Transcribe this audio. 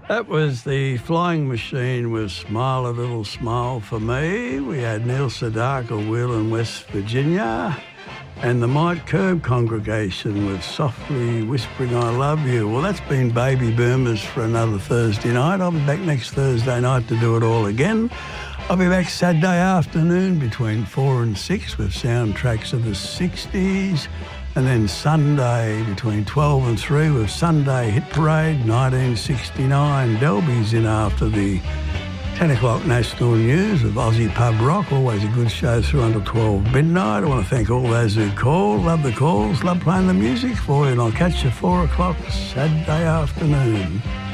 That was the Flying Machine with Smile a Little Smile for Me. We had Neil Sedaka of Wheeling, West Virginia, and the Mite Curb Congregation with Softly Whispering I Love You. Well, that's been Baby Boomers for another Thursday night. I'll be back next Thursday night to do it all again. I'll be back Saturday afternoon between 4 and 6 with soundtracks of the 60s. And then Sunday between 12 and 3 with Sunday Hit Parade 1969. Delby's in after the 10 o'clock national news of Aussie Pub Rock. Always a good show through until 12 midnight. I want to thank all those who called. Love the calls, love playing the music for you. And I'll catch you 4 o'clock Saturday afternoon.